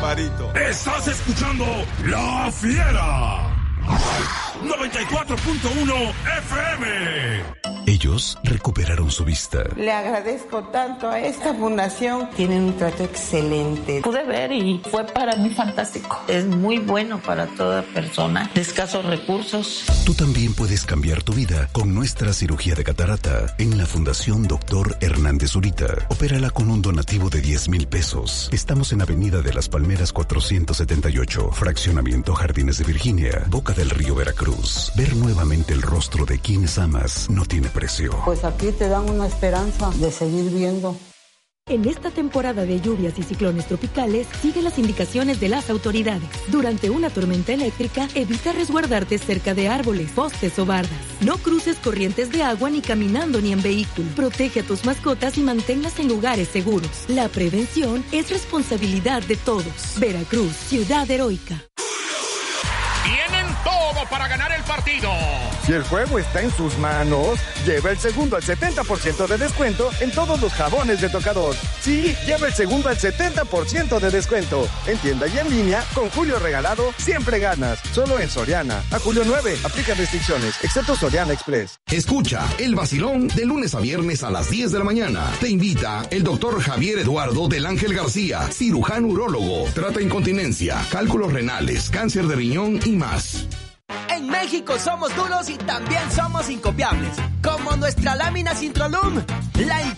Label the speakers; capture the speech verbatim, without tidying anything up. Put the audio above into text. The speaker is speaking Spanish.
Speaker 1: Barbarito.
Speaker 2: Estás escuchando La Fiera. noventa y cuatro punto uno F M.
Speaker 3: Ellos recuperaron su vista.
Speaker 4: Le agradezco tanto a esta fundación. Tienen un trato excelente.
Speaker 5: Pude ver y fue para mí fantástico. Es muy bueno para toda persona de escasos recursos.
Speaker 3: Tú también puedes cambiar tu vida con nuestra cirugía de catarata en la Fundación Doctor Hernández Zurita. Opérala con un donativo de diez mil pesos. Estamos en Avenida de las Palmeras cuatrocientos setenta y ocho, Fraccionamiento Jardines de Virginia, Boca del Río, Veracruz. Ver nuevamente el rostro de quienes amas no tiene precio.
Speaker 6: Pues aquí te dan una esperanza de seguir viendo.
Speaker 7: En esta temporada de lluvias y ciclones tropicales, sigue las indicaciones de las autoridades. Durante una tormenta eléctrica, evita resguardarte cerca de árboles, postes o bardas. No cruces corrientes de agua ni caminando ni en vehículo. Protege a tus mascotas y manténlas en lugares seguros. La prevención es responsabilidad de todos. Veracruz, ciudad heroica.
Speaker 8: Tienen todo para ganar el partido.
Speaker 9: Si el juego está en sus manos, lleva el segundo al setenta por ciento de descuento en todos los jabones de tocador. Sí, lleva el segundo al setenta por ciento de descuento. En tienda y en línea, con Julio Regalado, siempre ganas. Solo en Soriana. A julio nueve, aplica restricciones, excepto Soriana Express.
Speaker 10: Escucha El Vacilón de lunes a viernes a las diez de la mañana. Te invita el doctor Javier Eduardo del Ángel García, cirujano urólogo. Trata incontinencia, cálculos renales, cáncer de riñón y más.
Speaker 11: En México somos duros y también somos incopiables, como nuestra lámina Sintrolum, la